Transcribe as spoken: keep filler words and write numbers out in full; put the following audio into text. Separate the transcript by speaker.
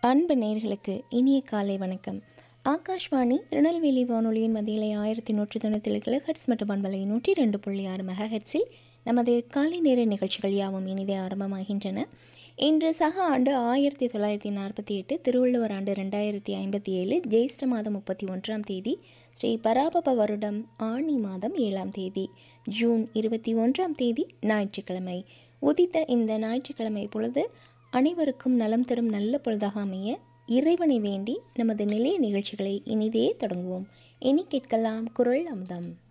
Speaker 1: அன்பு நேயர்களுக்கு இனிய காலை வணக்கம். ஆகாஷ்வாணி திருநெல்வேலி வானொலியின் மதியலை ஆயிரத்தி நூற்றி தொண்ணூற்றி ஏழு கிலோஹெர்ட்ஸ் மற்றும் பண்பலை நூற்றி ரெண்டு புள்ளி ஆறு மெகாஹெர்ட்ஸில் நமது காலை நேர நிகழ்ச்சிகள் யாவும் இனிதே ஆரம்பமாகின்றன. இன்று சக ஆண்டு ஆயிரத்தி தொள்ளாயிரத்தி நாற்பத்தி எட்டு திருவள்ளுவர் ஆண்டு ரெண்டாயிரத்தி ஐம்பத்தி ஏழு ஜேஷ்ட மாதம் முப்பத்தி ஒன்றாம் தேதி ஸ்ரீ பராபப வருடம் ஆணி மாதம் ஏழாம் தேதி ஜூன் இருபத்தி ஒன்றாம் தேதி ஞாயிற்றுக்கிழமை. உதித்த இந்த ஞாயிற்றுக்கிழமை பொழுது அனைவருக்கும் நலம் தரும் நல்ல பொழுதாக அமைய இறைவனை வேண்டி நமது நிலைய நிகழ்ச்சிகளை இனிதே தொடங்குவோம். இனி கேட்கலாம் குரல் அமுதம்.